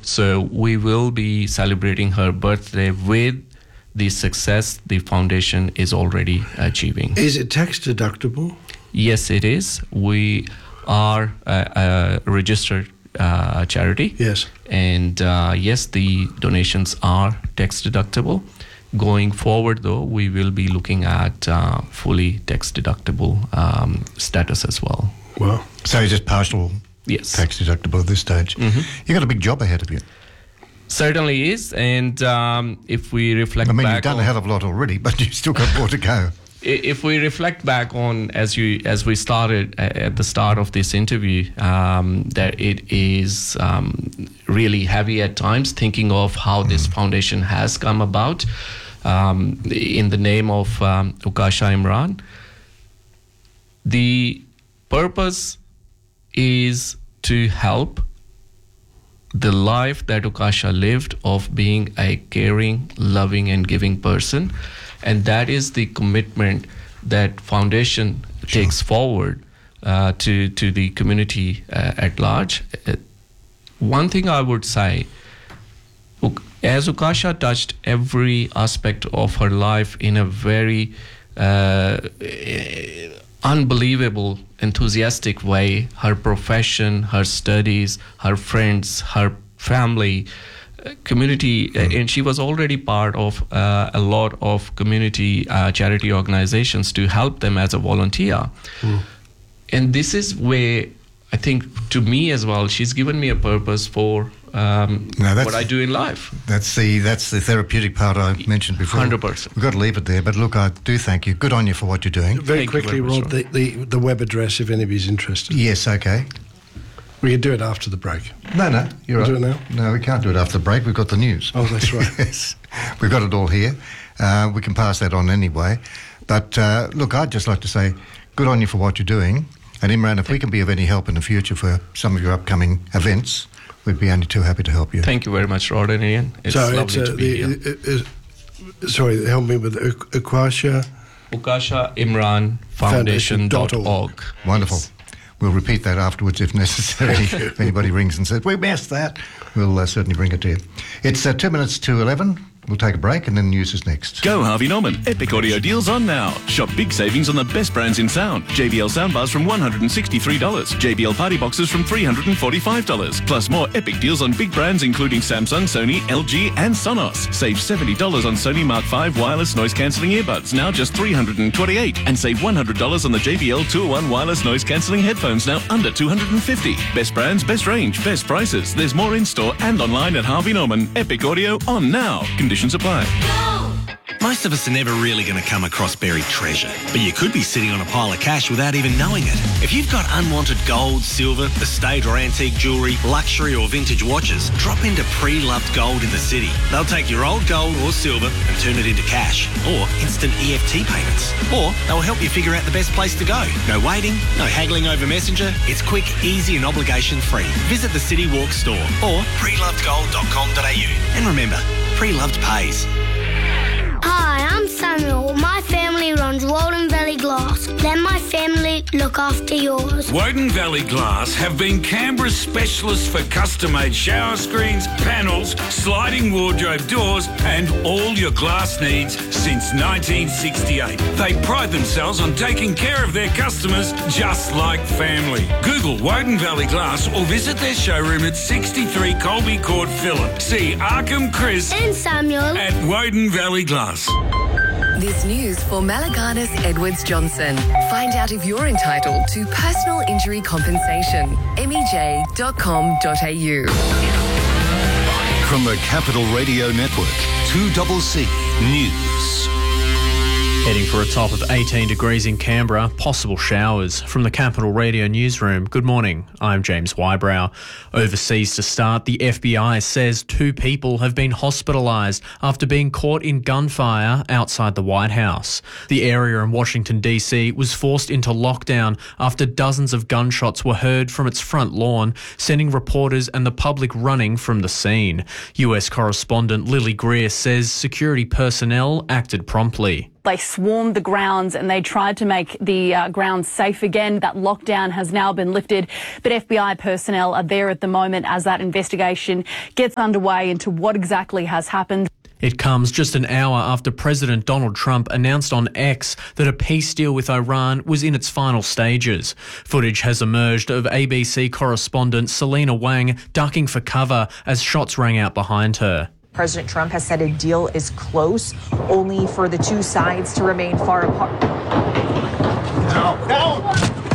So we will be celebrating her birthday with the success the foundation is already achieving. Is it tax deductible? Yes, it is. We are a registered charity. Yes. And yes, the donations are tax deductible. Going forward, though, we will be looking at fully tax deductible status as well. Wow. So just partial Yes. tax deductible at this stage. Mm-hmm. You've got a big job ahead of you. Certainly is. And if we reflect back you've done a hell of a lot already, but you've still got more to go. If we reflect back on as we started at the start of this interview, that it is really heavy at times thinking of how this foundation has come about in the name of Ukasha Imran. The purpose is to help the life that Ukasha lived of being a caring, loving, and giving person. And that is the commitment that foundation takes forward to the community at large. One thing I would say, as Ukasha touched every aspect of her life in a very unbelievable, enthusiastic way, her profession, her studies, her friends, her family, community, and she was already part of a lot of community charity organizations to help them as a volunteer. And this is where I think, to me as well, she's given me a purpose for what I do in life. That's the therapeutic part I mentioned before. 100%. We've got to leave it there, but look, I do thank you. Good on you for what you're doing. Very quickly, Rod, the web address if anybody's interested. Yes, okay. We can do it after the break. No, you're right. Do it now? No, we can't do it after the break. We've got the news. Oh, that's right. Yes, we've got it all here. We can pass that on anyway. But look, I'd just like to say good on you for what you're doing. And Imran, if we can be of any help in the future for some of your upcoming events, we'd be only too happy to help you. Thank you very much, Rod and Ian. It's lovely to be here. Sorry, help me with Ukasha. Ukasha Imran Foundation.org. Wonderful. Yes. We'll repeat that afterwards if necessary. If anybody rings and says, we missed that, we'll certainly bring it to you. It's 2 minutes to 11. We'll take a break and then news is next. Go Harvey Norman. Epic audio deals on now. Shop big savings on the best brands in sound. JBL soundbars from $163. JBL party boxes from $345. Plus more epic deals on big brands including Samsung, Sony, LG and Sonos. Save $70 on Sony Mark V wireless noise cancelling earbuds, now just $328. And save $100 on the JBL 201 wireless noise cancelling headphones, now under $250. Best brands, best range, best prices. There's more in store and online at Harvey Norman. Epic audio on now. Conditions apply. Most of us are never really going to come across buried treasure, but you could be sitting on a pile of cash without even knowing it. If you've got unwanted gold, silver, estate or antique jewellery, luxury or vintage watches, drop into Pre-Loved Gold in the city. They'll take your old gold or silver and turn it into cash or instant EFT payments. Or they'll help you figure out the best place to go. No waiting, no haggling over Messenger. It's quick, easy and obligation-free. Visit the City Walk store or prelovedgold.com.au. And remember, Pre-Loved pays. Hi, I'm Samuel. My family runs Walden Valley Glass. Let my family look after yours. Woden Valley Glass have been Canberra's specialists for custom-made shower screens, panels, sliding wardrobe doors and all your glass needs since 1968. They pride themselves on taking care of their customers just like family. Google Woden Valley Glass or visit their showroom at 63 Colby Court, Phillip. See Arkham, Chris And Samuel at Woden Valley Glass. This news for Malaganas Edwards Johnson. Find out if you're entitled to personal injury compensation. MEJ.com.au. From the Capital Radio Network, 2CC News. Heading for a top of 18 degrees in Canberra, possible showers. From the Capital Radio newsroom, good morning, I'm James Wybrow. Overseas to start, the FBI says 2 people have been hospitalised after being caught in gunfire outside the White House. The area in Washington DC was forced into lockdown after dozens of gunshots were heard from its front lawn, sending reporters and the public running from the scene. US correspondent Lily Greer says security personnel acted promptly. They swarmed the grounds and they tried to make the grounds safe again. That lockdown has now been lifted, but FBI personnel are there at the moment as that investigation gets underway into what exactly has happened. It comes just an hour after President Donald Trump announced on X that a peace deal with Iran was in its final stages. Footage has emerged of ABC correspondent Selena Wang ducking for cover as shots rang out behind her. President Trump has said a deal is close, only for the two sides to remain far apart. No.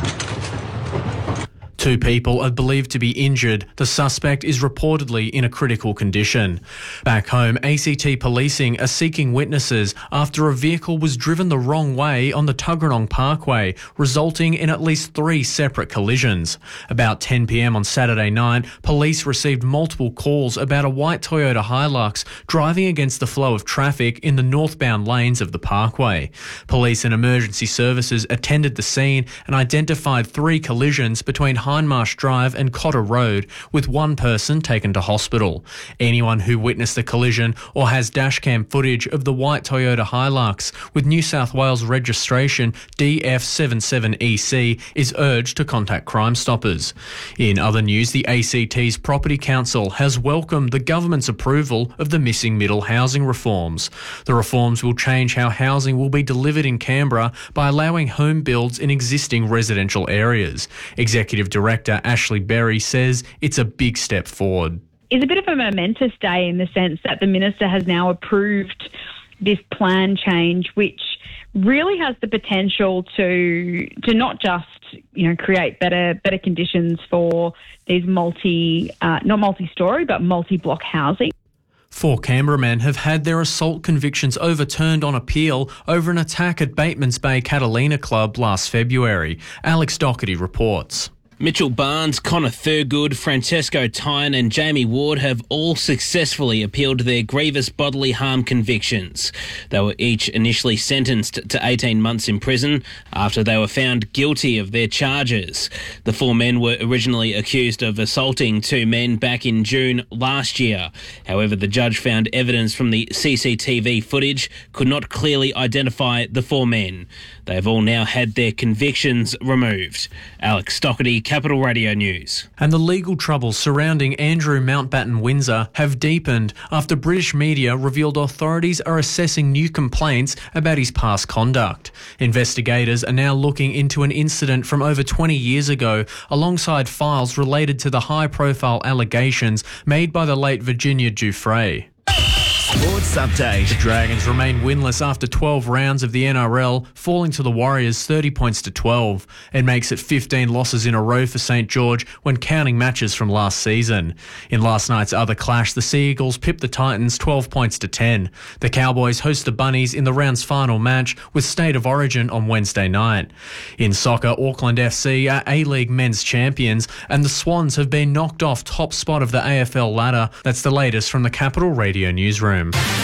2 people are believed to be injured. The suspect is reportedly in a critical condition. Back home, ACT policing are seeking witnesses after a vehicle was driven the wrong way on the Tuggeranong Parkway, resulting in at least 3 separate collisions. About 10 p.m. on Saturday night, police received multiple calls about a white Toyota Hilux driving against the flow of traffic in the northbound lanes of the parkway. Police and emergency services attended the scene and identified 3 collisions between Hindmarsh Drive and Cotter Road, with 1 person taken to hospital. Anyone who witnessed the collision or has dashcam footage of the white Toyota Hilux with New South Wales registration DF77EC is urged to contact Crime Stoppers. In other news, the ACT's Property Council has welcomed the government's approval of the missing middle housing reforms. The reforms will change how housing will be delivered in Canberra by allowing home builds in existing residential areas. Executive Director Ashley Berry says it's a big step forward. It's a bit of a momentous day in the sense that the Minister has now approved this plan change, which really has the potential to not just, create better conditions for these not multi-storey, but multi-block housing. 4 Canberra men have had their assault convictions overturned on appeal over an attack at Batemans Bay Catalina Club last February. Alex Doherty reports. Mitchell Barnes, Connor Thurgood, Francesco Tyne and Jamie Ward have all successfully appealed their grievous bodily harm convictions. They were each initially sentenced to 18 months in prison after they were found guilty of their charges. The 4 men were originally accused of assaulting 2 men back in June last year. However, the judge found evidence from the CCTV footage could not clearly identify the 4 men. They have all now had their convictions removed. Alex Doherty, Capital Radio News. And the legal troubles surrounding Andrew Mountbatten Windsor have deepened after British media revealed authorities are assessing new complaints about his past conduct. Investigators are now looking into an incident from over 20 years ago, alongside files related to the high-profile allegations made by the late Virginia Giuffre. Sports Update. The Dragons remain winless after 12 rounds of the NRL, falling to the Warriors 30 points to 12. It makes it 15 losses in a row for St George when counting matches from last season. In last night's other clash, the Sea Eagles pipped the Titans 12 points to 10. The Cowboys host the Bunnies in the round's final match with State of Origin on Wednesday night. In soccer, Auckland FC are A-League men's champions and the Swans have been knocked off top spot of the AFL ladder. That's the latest from the Capital Radio Newsroom.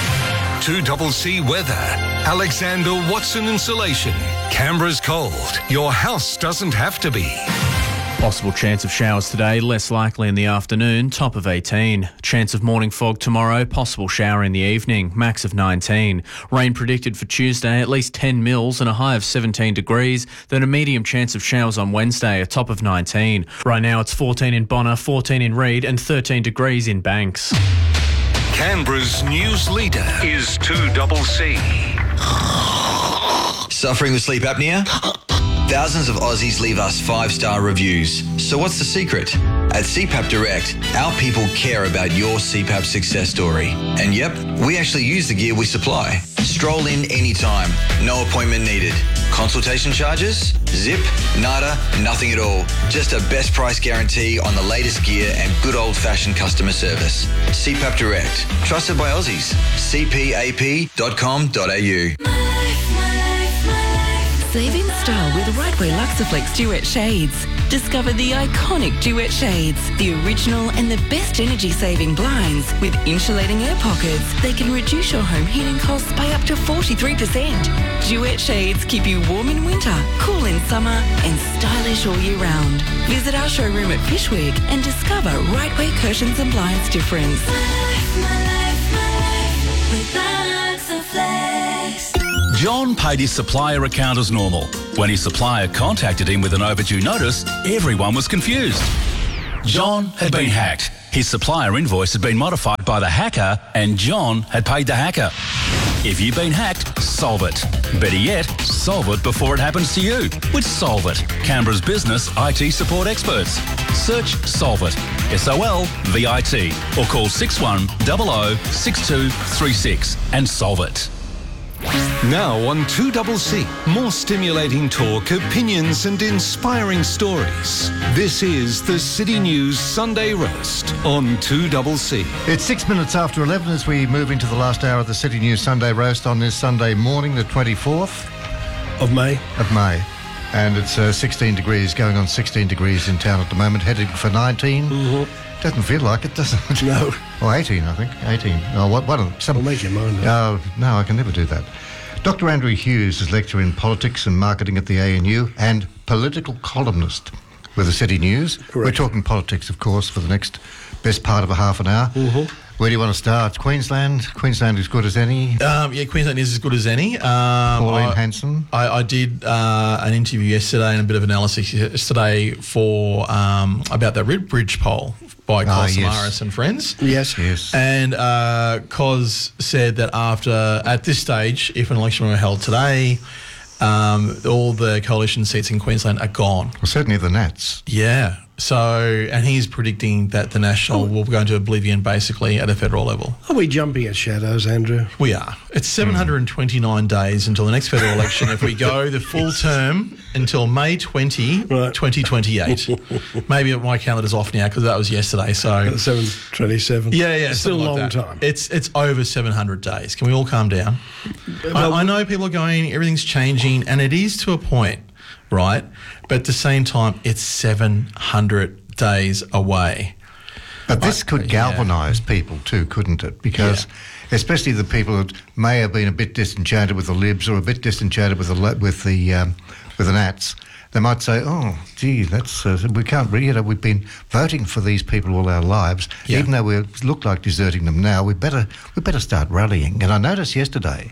2CC Weather. Alexander Watson Insulation. Canberra's cold. Your house doesn't have to be. Possible chance of showers today, less likely in the afternoon, top of 18. Chance of morning fog tomorrow, possible shower in the evening, max of 19. Rain predicted for Tuesday, at least 10 mils and a high of 17 degrees. Then a medium chance of showers on Wednesday, a top of 19. Right now it's 14 in Bonner, 14 in Reid and 13 degrees in Banks. Canberra's news leader is 2CC. Suffering with sleep apnea? Thousands of Aussies leave us 5-star reviews. So what's the secret? At CPAP Direct, our people care about your CPAP success story. And yep, we actually use the gear we supply. Stroll in anytime, no appointment needed. Consultation charges? Zip, nada, nothing at all. Just a best price guarantee on the latest gear and good old-fashioned customer service. CPAP Direct, trusted by Aussies. cpap.com.au. Save in style with Rightway Luxaflex Duet Shades. Discover the iconic Duet Shades, the original and the best energy-saving blinds with insulating air pockets. They can reduce your home heating costs by up to 43%. Duet Shades keep you warm in winter, cool in summer and stylish all year round. Visit our showroom at Fishwick and discover Rightway Curtains and Blinds difference. John paid his supplier account as normal. When his supplier contacted him with an overdue notice, everyone was confused. John had been hacked. His supplier invoice had been modified by the hacker, and John had paid the hacker. If you've been hacked, solve it. Better yet, solve it before it happens to you with Solve It, Canberra's business IT support experts. Search Solve It, SOLVIT, or call 6100 6236 and solve it. Now on 2CC, more stimulating talk, opinions and inspiring stories. This is the City News Sunday Roast on 2CC. It's 6 minutes after 11 as we move into the last hour of the City News Sunday Roast on this Sunday morning, the 24th of May. And it's 16 degrees, going on 16 degrees in town at the moment, heading for 19. Mm-hmm. Doesn't feel like it, does it? No. Or 18, I think. 18. Oh, what? I'll make your mind up. Oh, no, I can never do that. Dr. Andrew Hughes is lecturer in politics and marketing at the ANU and political columnist with the City News. Correct. We're talking politics, of course, for the next best part of a half an hour. Mm-hmm. Where do you want to start? Queensland? Queensland as good as any? Queensland is as good as any. Pauline Hanson? I did an interview yesterday and a bit of analysis yesterday for about that Ridge poll by Cos Samaras and friends. Yes. And Cos said that at this stage, if an election were held today, all the coalition seats in Queensland are gone. Well, certainly the Nats. Yeah. So, and he's predicting that the National will go into oblivion basically at a federal level. Are we jumping at shadows, Andrew? We are. It's 729 days until the next federal election if we go the full term until May 2028. Maybe my calendar's off now because that was yesterday. So 727. Yeah. Still a long that. time. It's over 700 days. Can we all calm down? I know people are going, everything's changing, and it is to a point, right? But at the same time, it's 700 days away. But this could galvanise people too, couldn't it? Because especially the people that may have been a bit disenchanted with the Libs or a bit disenchanted with the Nats, they might say, "Oh, gee, that's we can't really. We've been voting for these people all our lives, even though we look like deserting them now. We better start rallying." And I noticed yesterday,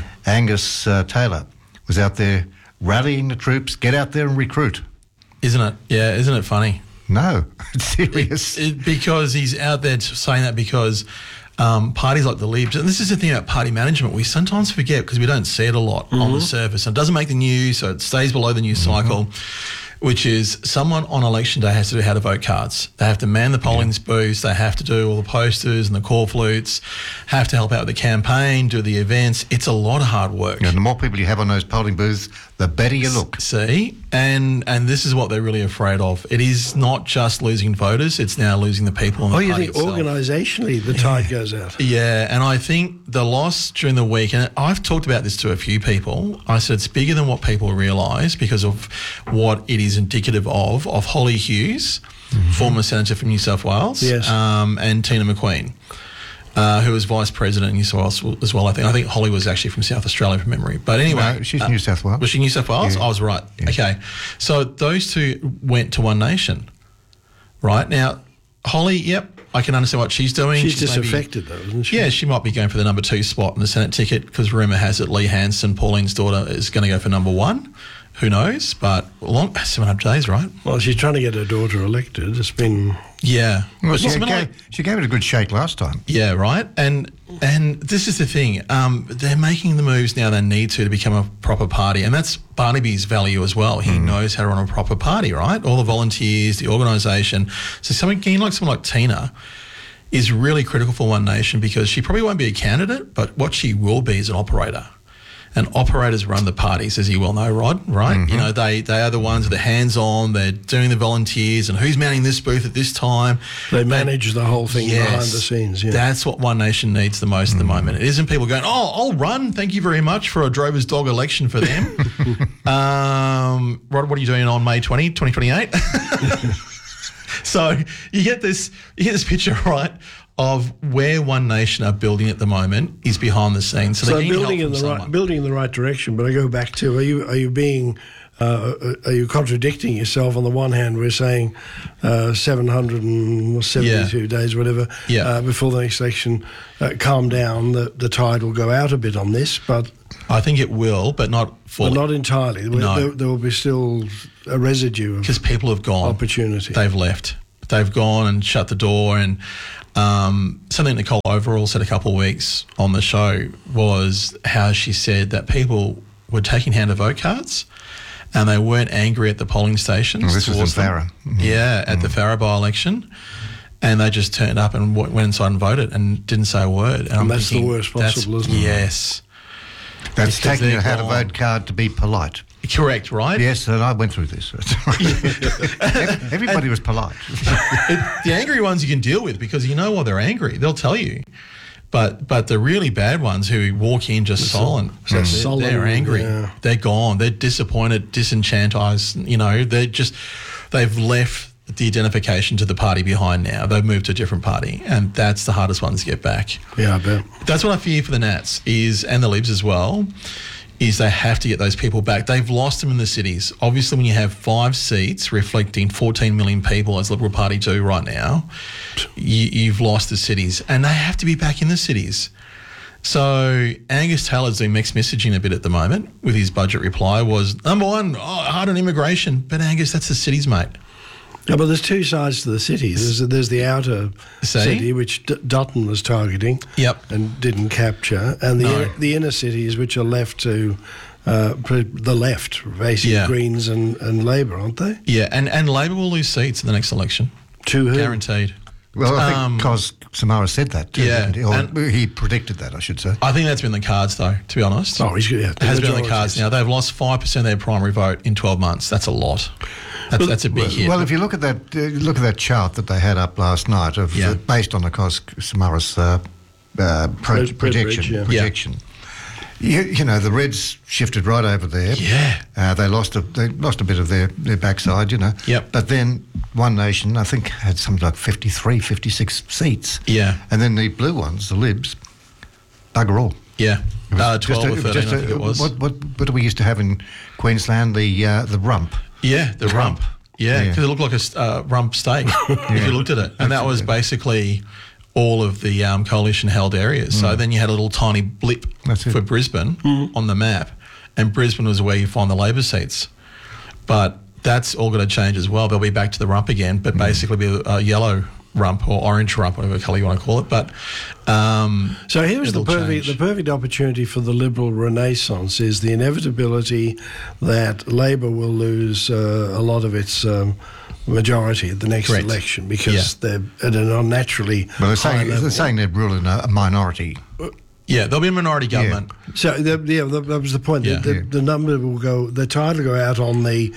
Angus Taylor was out there rallying the troops. Get out there and recruit. Isn't it? Yeah, isn't it funny? No, it's serious. Because he's out there saying that because parties like the Libs, and this is the thing about party management, we sometimes forget because we don't see it a lot on the surface. And it doesn't make the news, so it stays below the news cycle, which is someone on election day has to do how to vote cards. They have to man the polling booths, they have to do all the posters and the call flutes, have to help out with the campaign, do the events. It's a lot of hard work. Yeah, and the more people you have on those polling booths, the better you look. See? And this is what they're really afraid of. It is not just losing voters, it's now losing the people in the party you think itself. organisationally the tide goes out? Yeah, and I think the loss during the week, and I've talked about this to a few people, I said it's bigger than what people realise because of what it is indicative of Holly Hughes, former Senator from New South Wales, and Tina McQueen, who was Vice President in New South Wales as well, I think. I think Holly was actually from South Australia from memory. But anyway. No, she's New South Wales. Was she New South Wales? Yeah. I was right. Yeah. Okay. So those two went to One Nation, right? Now, Holly, I can understand what she's doing. She's disaffected though, isn't she? Yeah, she might be going for the number 2 spot in the Senate ticket because rumour has it Lee Hansen, Pauline's daughter, is going to go for number 1. Who knows? But 700 days, right? Well, she's trying to get her daughter elected. It's been... Yeah. Well, she gave it a good shake last time. Yeah, right. And this is the thing. They're making the moves now they need to become a proper party. And that's Barnaby's value as well. He knows how to run a proper party, right? All the volunteers, the organisation. So someone like Tina is really critical for One Nation because she probably won't be a candidate, but what she will be is an operator. And operators run the parties, as you well know, Rod, right? You know, they are the ones with the hands-on, they're doing the volunteers and who's manning this booth at this time. They manage the whole thing behind the scenes, That's what One Nation needs the most at the moment. It isn't people going, I'll run, thank you very much for a drover's dog election for them. Rod, what are you doing on May 20, 2028? So you get this picture, right, of where One Nation are building at the moment is behind the scenes. So they're building in the right direction. But I go back to are you contradicting yourself? On the one hand, we're saying 772 days, whatever, before the next election. Calm down. The tide will go out a bit on this, but I think it will, but not fully. But not entirely. No. There will be still a residue of because people have gone. Opportunity. They've left. They've gone and shut the door. And something Nicole Overall said a couple of weeks on the show was how she said that people were taking hand of vote cards and they weren't angry at the polling stations. Well, this was in Farrer. Yeah, at the Farrer by-election. And they just turned up and went inside and voted and didn't say a word. And I'm that's thinking, the worst possible, isn't it? Yes. That's Because taking they're a hand of gone. vote card to be polite. Correct, right? Yes, and I went through this. Everybody was polite. The angry ones you can deal with because you know why they're angry. They'll tell you. But the really bad ones who walk in just silent, they're angry. Yeah. They're gone. They're disappointed, disenchantized. You know, they've left the identification to the party behind now. They've moved to a different party, and that's the hardest ones to get back. Yeah, I bet. That's what I fear for the Nats and the Libs as well, is they have to get those people back. They've lost them in the cities. Obviously, when you have 5 seats reflecting 14 million people, as the Liberal Party do right now, you've lost the cities, and they have to be back in the cities. So Angus Taylor's doing mixed messaging a bit at the moment with his budget reply was, number one, hard on immigration. But Angus, that's the cities, mate. Yeah, but there's two sides to the city. There's the outer city, which Dutton was targeting, and didn't capture, and the inner cities, which are left to the left, basically Greens and Labor, aren't they? Yeah, and Labor will lose seats in the next election. To who? Guaranteed. Well, I think because Samara said that too, yeah, didn't he? Or he predicted that, I should say. I think that's been the cards, though, to be honest. Oh, he's good. Yeah, it has been on the cards now. They've lost 5% of their primary vote in 12 months. That's a lot. That's a big hit. Well, if you look at that chart that they had up last night of based on the Cos Samara's projection. You know, the Reds shifted right over there. Yeah, they lost a bit of their backside. You know. Yep. But then One Nation, I think, had something like 53, 56 seats. Yeah. And then the blue ones, the Libs, bugger all. Yeah. 12 or 13, I think it was. What do we used to have in Queensland? The rump. Yeah, the rump. Yeah, because it looked like a rump steak if you looked at it. And that was basically all of the coalition-held areas. So then you had a little tiny blip for Brisbane on the map, and Brisbane was where you find the Labor seats. But that's all going to change as well. They'll be back to the rump again, but basically be a yellow rump or orange rump, whatever colour you want to call it. But so here's the perfect opportunity for the Liberal renaissance is the inevitability that Labor will lose a lot of its majority at the next election because they're at an unnaturally well, high level. They're saying they're ruling a minority. Yeah, there'll be a minority government. So that was the point. The number will go. The tide will go out on the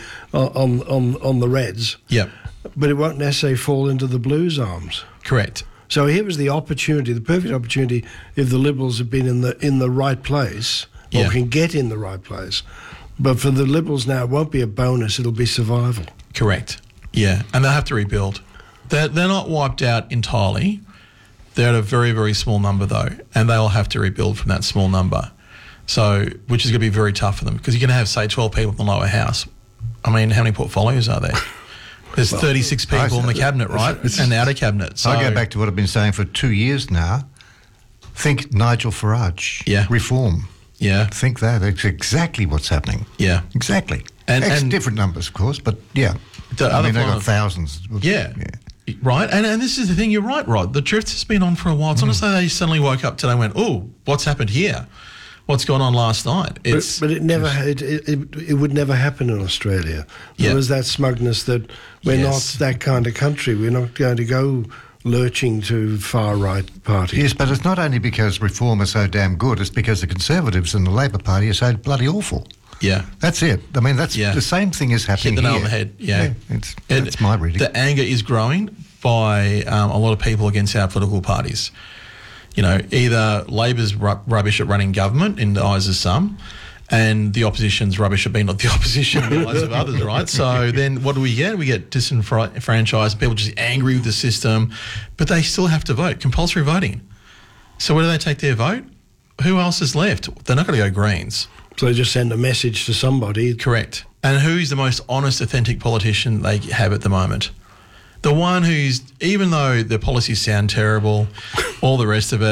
Reds. Yeah, but it won't necessarily fall into the Blues' arms. Correct. So here was the opportunity, the perfect opportunity, if the Liberals have been in the right place or can get in the right place. But for the Liberals now, it won't be a bonus; it'll be survival. Correct. Yeah, and they'll have to rebuild. They're not wiped out entirely. They're at a very, very small number, though, and they'll have to rebuild from that small number. So, which is going to be very tough for them because you're going to have, say, 12 people in the lower house. I mean, how many portfolios are there? There's 36 people in the cabinet, right? And the outer cabinet. So I go back to what I've been saying for 2 years now. Think Nigel Farage. Yeah. Reform. Yeah. Think that. It's exactly what's happening. Yeah. Exactly. And different numbers, of course, but yeah. They've got thousands. Yeah. Right, and this is the thing, you're right, Rod. The drift has been on for a while. It's not as though they suddenly woke up today and went, oh, what's happened here? What's gone on last night? But it never it would never happen in Australia. There was that smugness that we're not that kind of country. We're not going to go lurching to far-right parties. Yes, but it's not only because Reform is so damn good, it's because the Conservatives and the Labor Party are so bloody awful. Yeah. That's it. I mean, that's the same thing is happening here. Hit the nail here. on the head, yeah. That's my reading. The anger is growing by a lot of people against our political parties. You know, either Labor's rubbish at running government in the eyes of some, and the opposition's rubbish at being not the opposition in the eyes of others, right? So then what do we get? We get disenfranchised, people just angry with the system, but they still have to vote, compulsory voting. So where do they take their vote? Who else is left? They're not going to go Greens. So they just send a message to somebody. Correct. And who's the most honest, authentic politician they have at the moment? The one who's, even though the policies sound terrible, all the rest of it,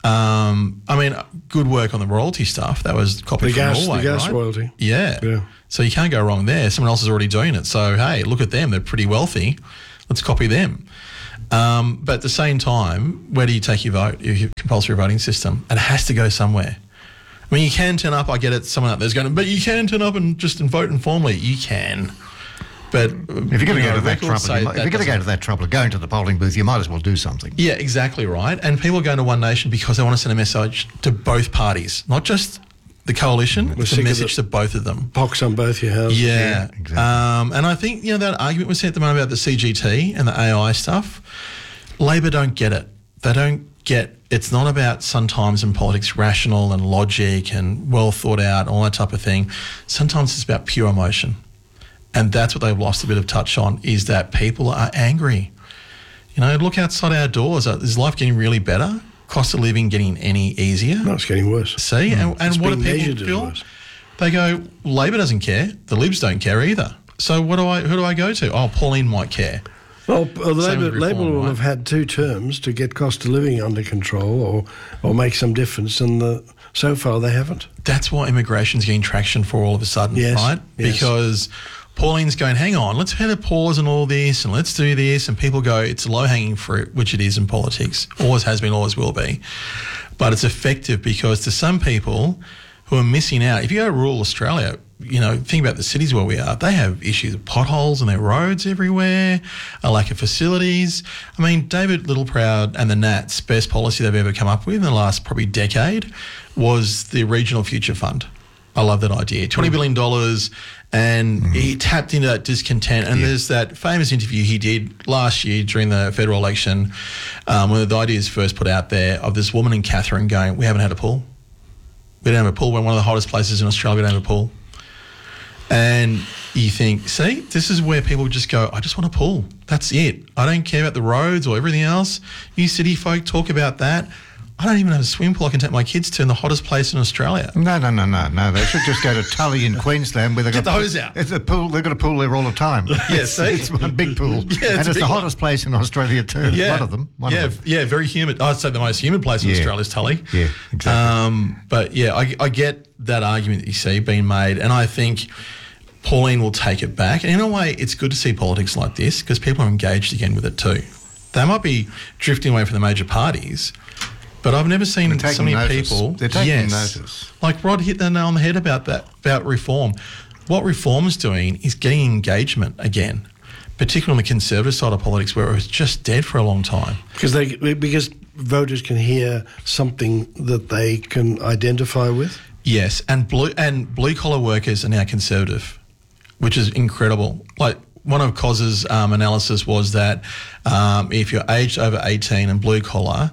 I mean, good work on the royalty stuff. That was copied from Norway, the gas right? royalty. Yeah. So you can't go wrong there. Someone else is already doing it. So, hey, look at them. They're pretty wealthy. Let's copy them. But at the same time, where do you take your vote, your compulsory voting system? It has to go somewhere. I mean, you can turn up. I get it. Someone out there's going, but you can turn up and just vote informally. You can. But if you're going to go to that trouble, of going to the polling booth, you might as well do something. Yeah, exactly right. And people are going to One Nation because they want to send a message to both parties, not just the coalition. It's a message to both of them. Pox on both your houses. Yeah, exactly. And I think that argument was said at the moment about the CGT and the AI stuff. Labor don't get it. They don't get. It's not about sometimes in politics rational and logic and well thought out, all that type of thing. Sometimes it's about pure emotion. And that's what they've lost a bit of touch on, is that people are angry. Look outside our doors. Is life getting really better? Cost of living getting any easier? No, it's getting worse. See? And what do people feel? They go, Labor doesn't care. The Libs don't care either. So who do I go to? Oh, Pauline might care. Well, Labor will have had 2 terms to get cost of living under control or make some difference, and so far they haven't. That's why immigration's getting traction for all of a sudden, right? Yes. Because Pauline's going, hang on, let's hit a pause on all this and let's do this. And people go, it's low-hanging fruit, which it is in politics. Always has been, always will be. But it's effective because to some people who are missing out, if you go to rural Australia, think about the cities where we are, they have issues with potholes on their roads everywhere, a lack of facilities. I mean, David Littleproud and the Nats' best policy they've ever come up with in the last probably decade was the Regional Future Fund. I love that idea. $20 billion, and he tapped into that discontent. And there's that famous interview he did last year during the federal election when the idea was first put out there of this woman in Katherine going, we haven't had a pool. We don't have a pool. We're one of the hottest places in Australia. We don't have a pool. And you think, see, this is where people just go, I just want a pool. That's it. I don't care about the roads or everything else. You city folk talk about that. I don't even have a swimming pool I can take my kids to in the hottest place in Australia. No. They should just go to Tully in Queensland where they've got the hose out. It's a pool. They've got a pool there all the time. Yeah, see? It's one big pool. Yeah, and it's the hottest place in Australia too. Yeah. One of them. Yeah, very humid. I'd say the most humid place in Australia is Tully. Yeah, exactly. But yeah, I get that argument that you see being made, and I think Pauline will take it back. And in a way, it's good to see politics like this because people are engaged again with it too. They might be drifting away from the major parties, but I've never seen so many people. They're taking notice. Like Rod hit the nail on the head about that, about reform. What reform's doing is getting engagement again, particularly on the conservative side of politics where it was just dead for a long time. Because voters can hear something that they can identify with? Yes, and blue collar workers are now conservative, which is incredible. Like one of COS's analysis was that if you're aged over 18 and blue collar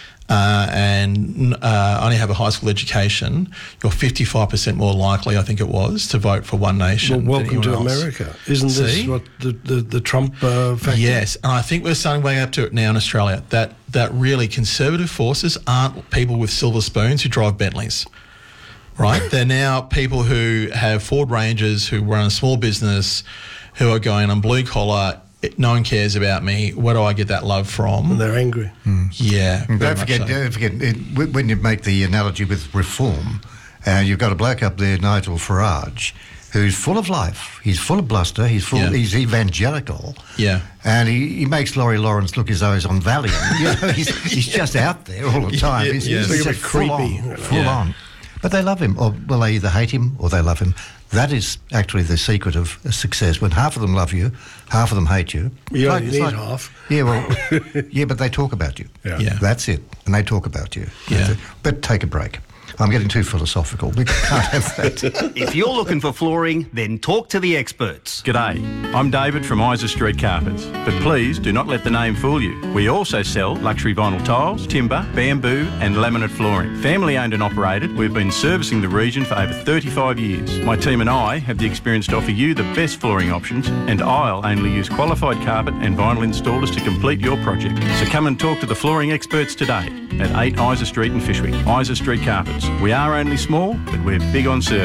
and only have a high school education, you're 55% more likely, I think it was, to vote for One Nation. Well, welcome to America. Isn't this what the Trump factor? Yes, and I think we're starting way up to it now in Australia, that really conservative forces aren't people with silver spoons who drive Bentleys. Right? They're now people who have Ford Rangers, who run a small business, who are going, I'm blue collar, no one cares about me, where do I get that love from? And they're angry. Yeah. Don't forget, when you make the analogy with reform, you've got a bloke up there, Nigel Farage, who's full of life. He's full of bluster. He's evangelical. Yeah. And he makes Laurie Lawrence look as though he's on Valium. He's just out there all the time. He's just creepy. Full on. But they love him, or well, they either hate him or they love him. That is actually the secret of success. When half of them love you, half of them hate you. You only need half. Yeah, well, but they talk about you. Yeah. That's it. And they talk about you. Yeah. But take a break. I'm getting too philosophical. We can't have that. If you're looking for flooring, then talk to the experts. G'day, I'm David from Isa Street Carpets, but please do not let the name fool you. We also sell luxury vinyl tiles, timber, bamboo and laminate flooring. Family owned and operated, we've been servicing the region for over 35 years. My team and I have the experience to offer you the best flooring options, and I'll only use qualified carpet and vinyl installers to complete your project. So come and talk to the flooring experts today at 8 Isa Street in Fyshwick. Isa Street Carpets. We are only small, but we're big on service.